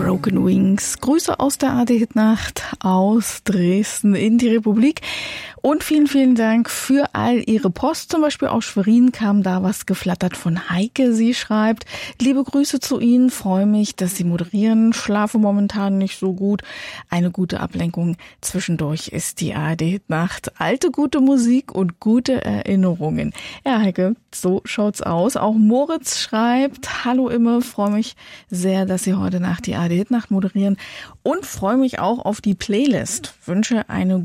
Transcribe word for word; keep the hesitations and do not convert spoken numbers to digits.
Broken Wings. Grüße aus der A R D-Hitnacht aus Dresden in die Republik. Und vielen, vielen Dank für all Ihre Post. Zum Beispiel aus Schwerin kam da was geflattert von Heike. Sie schreibt, liebe Grüße zu Ihnen, freue mich, dass Sie moderieren, schlafe momentan nicht so gut. Eine gute Ablenkung zwischendurch ist die A R D-Hitnacht. Alte, gute Musik und gute Erinnerungen. Ja, Heike, so schaut's aus. Auch Moritz schreibt, hallo Imme, freue mich sehr, dass Sie heute Nacht die A R D-Hitnacht moderieren und freue mich auch auf die Playlist. Wünsche eine